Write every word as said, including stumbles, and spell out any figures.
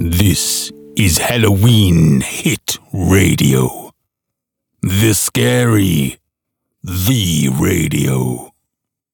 This is Halloween Hit Radio. The Scary, the radio.